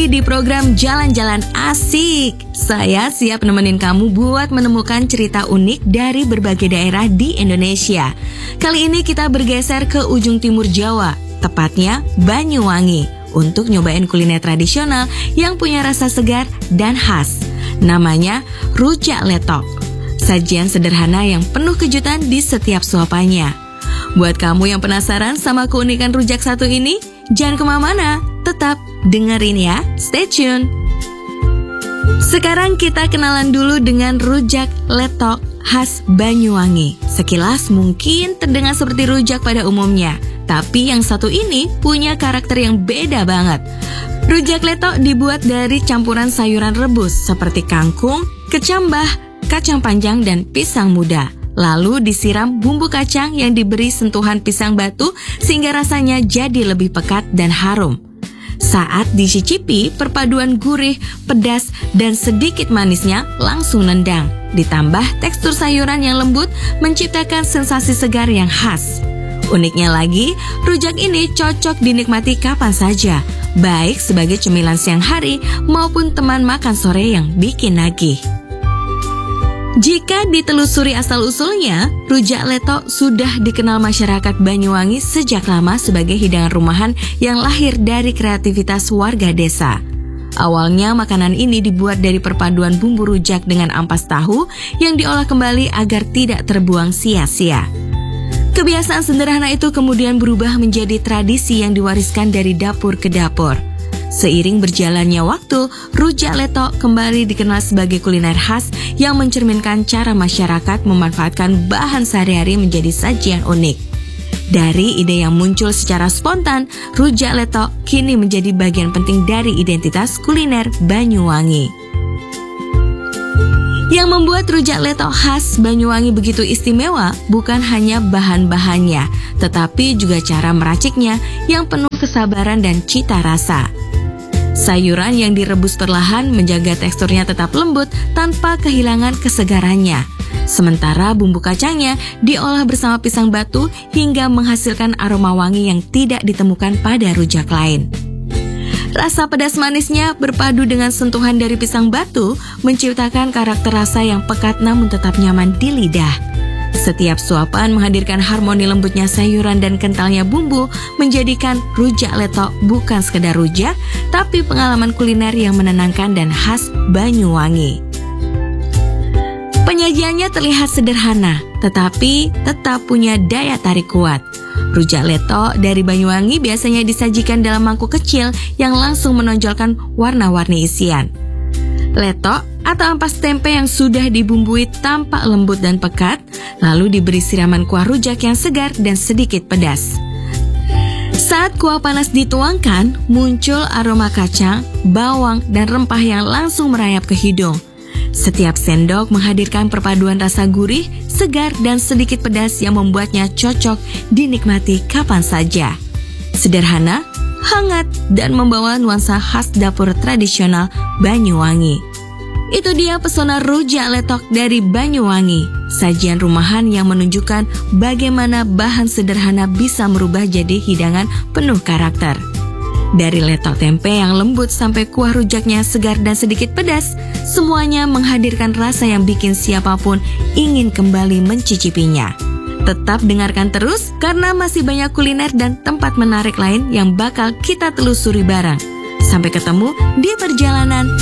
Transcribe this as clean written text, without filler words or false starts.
lagi di program Jalan-Jalan Asik. Saya siap nemenin kamu buat menemukan cerita unik dari berbagai daerah di Indonesia. Kali ini kita bergeser ke ujung timur Jawa, tepatnya Banyuwangi, untuk nyobain kuliner tradisional yang punya rasa segar dan khas. Namanya rujak letok. Sajian sederhana yang penuh kejutan di setiap suapannya. Buat kamu yang penasaran sama keunikan rujak satu ini, jangan kemana-mana, tetap dengerin ya, stay tune. Sekarang kita kenalan dulu dengan rujak letok khas Banyuwangi. Sekilas mungkin terdengar seperti rujak pada umumnya, tapi yang satu ini punya karakter yang beda banget. Rujak letok dibuat dari campuran sayuran rebus seperti kangkung, kecambah, kacang panjang, dan pisang muda. Lalu disiram bumbu kacang yang diberi sentuhan pisang batu sehingga rasanya jadi lebih pekat dan harum. Saat dicicipi, perpaduan gurih, pedas, dan sedikit manisnya langsung nendang. Ditambah tekstur sayuran yang lembut menciptakan sensasi segar yang khas. Uniknya lagi, rujak ini cocok dinikmati kapan saja, baik sebagai cemilan siang hari maupun teman makan sore yang bikin nagih. Jika ditelusuri asal-usulnya, rujak letok sudah dikenal masyarakat Banyuwangi sejak lama sebagai hidangan rumahan yang lahir dari kreativitas warga desa. Awalnya makanan ini dibuat dari perpaduan bumbu rujak dengan ampas tahu yang diolah kembali agar tidak terbuang sia-sia. Kebiasaan sederhana itu kemudian berubah menjadi tradisi yang diwariskan dari dapur ke dapur. Seiring berjalannya waktu, rujak letok kembali dikenal sebagai kuliner khas yang mencerminkan cara masyarakat memanfaatkan bahan sehari-hari menjadi sajian unik. Dari ide yang muncul secara spontan, rujak letok kini menjadi bagian penting dari identitas kuliner Banyuwangi. Yang membuat rujak letok khas Banyuwangi begitu istimewa bukan hanya bahan-bahannya, tetapi juga cara meraciknya yang penuh kesabaran dan cita rasa. Sayuran yang direbus perlahan menjaga teksturnya tetap lembut tanpa kehilangan kesegarannya. Sementara bumbu kacangnya diolah bersama pisang batu hingga menghasilkan aroma wangi yang tidak ditemukan pada rujak lain. Rasa pedas manisnya berpadu dengan sentuhan dari pisang batu menciptakan karakter rasa yang pekat namun tetap nyaman di lidah. Setiap suapan menghadirkan harmoni lembutnya sayuran dan kentalnya bumbu menjadikan rujak letok bukan sekedar rujak, tapi pengalaman kuliner yang menenangkan dan khas Banyuwangi. Penyajiannya terlihat sederhana, tetapi tetap punya daya tarik kuat. Rujak letok dari Banyuwangi biasanya disajikan dalam mangkuk kecil yang langsung menonjolkan warna-warni isian. Letok atau ampas tempe yang sudah dibumbui tampak lembut dan pekat, lalu diberi siraman kuah rujak yang segar dan sedikit pedas. Saat kuah panas dituangkan, muncul aroma kacang, bawang, dan rempah yang langsung merayap ke hidung. Setiap sendok menghadirkan perpaduan rasa gurih, segar, dan sedikit pedas yang membuatnya cocok dinikmati kapan saja. Sederhana, hangat, dan membawa nuansa khas dapur tradisional Banyuwangi. Itu dia pesona rujak letok dari Banyuwangi, sajian rumahan yang menunjukkan bagaimana bahan sederhana bisa merubah jadi hidangan penuh karakter. Dari letok tempe yang lembut sampai kuah rujaknya segar dan sedikit pedas, semuanya menghadirkan rasa yang bikin siapapun ingin kembali mencicipinya. Tetap dengarkan terus karena masih banyak kuliner dan tempat menarik lain yang bakal kita telusuri bareng. Sampai ketemu di perjalanan